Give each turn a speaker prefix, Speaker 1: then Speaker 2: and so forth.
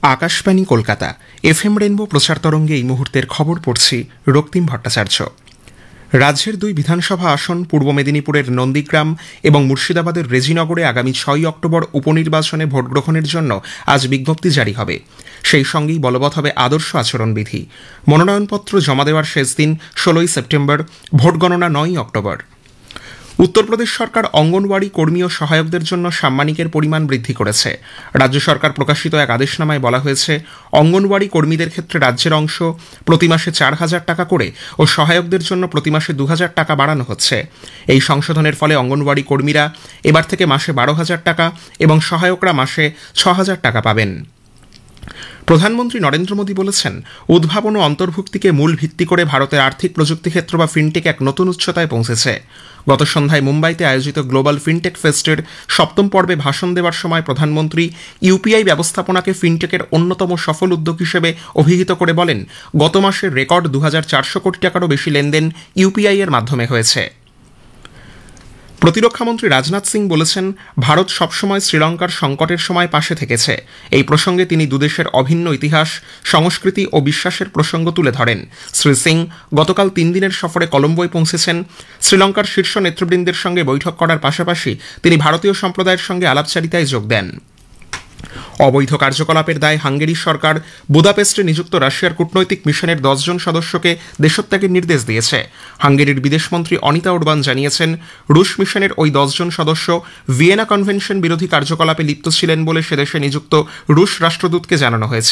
Speaker 1: Akashvani Kolkata FM rainbow প্রচার তরঙ্গে এই মুহূর্তের খবর পড়ছি রক্তিম ভট্টাচার্য। রাজ্যের দুই বিধানসভা আসন পূর্ব মেদিনীপুরের নন্দীগ্রাম এবং মুর্শিদাবাদের রেজিনগরে আগামী 6 অক্টোবর উপনির্বাচনে ভোট গ্রহণের জন্য আজ বিজ্ঞপ্তি জারি হবে। সেই সঙ্গেই বলবৎ হবে আদর্শ আচরণবিধি। মনোনয়নপত্র জমা দেওয়ার শেষ দিন 16 সেপ্টেম্বর, ভোট গণনা 9 অক্টোবর। উত্তরপ্রদেশ সরকার অঙ্গনওয়াড়ি কর্মী ও সহায়কদের জন্য সাম্মানিকের পরিমাণ বৃদ্ধি করেছে। রাজ্য সরকার প্রকাশিত এক আদেশনামায় বলা হয়েছে, অঙ্গনওয়াড়ি কর্মীদের ক্ষেত্রে রাজ্যের অংশ প্রতি মাসে 4,000 টাকা করে ও সহায়কদের জন্য প্রতি মাসে 2,000 টাকা বাড়ানো হচ্ছে। এই সংশোধনের ফলে অঙ্গনওয়াড়ি কর্মীরা এবার থেকে মাসে 12,000 টাকা এবং সহায়করা মাসে 6,000 টাকা পাবেন। প্রধানমন্ত্রী নরেন্দ্র মোদী বলেছেন, উদ্ভাবন ও অন্তর্ভুক্তিকে মূল ভিত্তি করে ভারতের আর্থিক প্রযুক্তি ক্ষেত্র বা ফিনটেক এক নতুন উচ্চতায় পৌঁছেছে। গত সন্ধ্যায় মুম্বাইতে আয়োজিত গ্লোবাল ফিনটেক ফেস্টের 7ম পর্বে ভাষণ দেওয়ার সময় প্রধানমন্ত্রী ইউপিআই ব্যবস্থাপনাকে ফিনটেকের অন্যতম সফল উদ্যোগ হিসেবে অভিহিত করে বলেন, গত মাসের রেকর্ড 2,400 কোটি টাকারও বেশি লেনদেন ইউপিআই এর মাধ্যমে হয়েছে। প্রতিরক্ষামন্ত্রী রাজনাথ সিং বলেছেন, ভারত সবসময় শ্রীলঙ্কার সংকটের সময় পাশে থেকেছে। এই প্রসঙ্গে তিনি দুদেশের অভিন্ন ইতিহাস, সংস্কৃতি ও বিশ্বাসের প্রসঙ্গ তুলে ধরেন। শ্রী সিং গতকাল 3 দিনের সফরে কলম্বোয় পৌঁছেছেন। শ্রীলঙ্কার শীর্ষ নেতৃবৃন্দের সঙ্গে বৈঠক করার পাশাপাশি তিনি ভারতীয় সম্প্রদায়ের সঙ্গে আলাপচারিতায় যোগ দেন। অবৈধ কার্যকলাপের দায়ে হাঙ্গেরির সরকার বুদাপেস্টে নিযুক্ত রাশিয়ার কূটনৈতিক মিশনের 10 জন সদস্যকে দেশত্যাগের নির্দেশ দিয়েছে। হাঙ্গেরির বিদেশমন্ত্রী অনিতা উরবান জানিয়েছেন, রুশ মিশনের ওই 10 জন সদস্য ভিয়েনা কনভেনশন বিরোধী কার্যকলাপে লিপ্ত ছিলেন বলে সেদেশে নিযুক্ত রুশ রাষ্ট্রদূতকে জানানো হয়েছে।